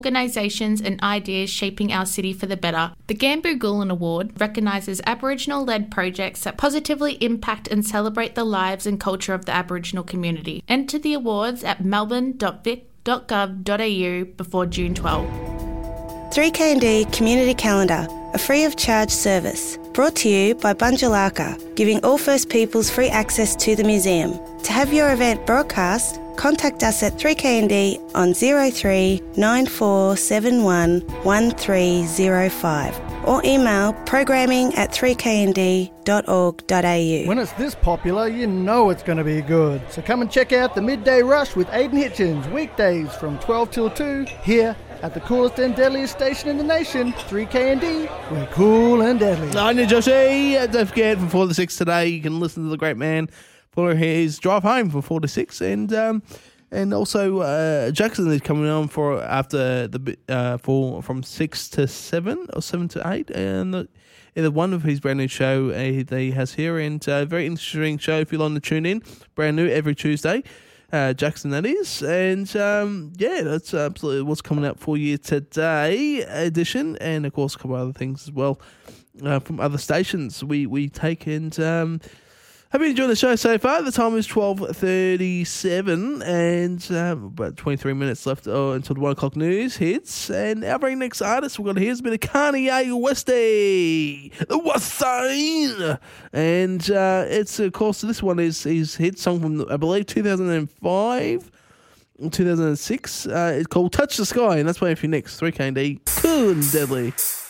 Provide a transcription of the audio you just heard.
organisations and ideas shaping our city for the better. The Gambu Gulen Award recognises Aboriginal-led projects that positively impact and celebrate the lives and culture of the Aboriginal community. Enter the awards at melbourne.vic.gov.au before June 12. 3K&D Community Calendar, a free of charge service. Brought to you by Bunjalaka, giving all First Peoples free access to the museum. To have your event broadcast, contact us at 3KND on 03 9471 1305 or email programming@3knd.org.au. When it's this popular, you know it's going to be good. So come and check out the Midday Rush with Aidan Hitchens, weekdays from 12 till 2, here at the coolest and deadliest station in the nation, 3KND. We're cool and deadly. I'm Josie. Don't forget, from 4 to 6 today, you can listen to the great man for his drive home from 4 to 6, and also Jackson is coming on for after the from 6 to 7 or 7 to 8, and the one of his brand new show that he has here, and a very interesting show if you want to tune in. Brand new every Tuesday. Jackson, that is, and that's absolutely what's coming out for you today edition, and of course a couple of other things as well from other stations we take. And hope you enjoyed the show so far. The time is 12:37, and about 23 minutes left until the 1 o'clock news hits. And our very next artist we're going to hear is a bit of Kanye Westy, the West Side. And it's, of course, this one is his hit song from, I believe, 2005, 2006. It's called Touch the Sky, and that's waiting for you next. 3KD, cool and deadly.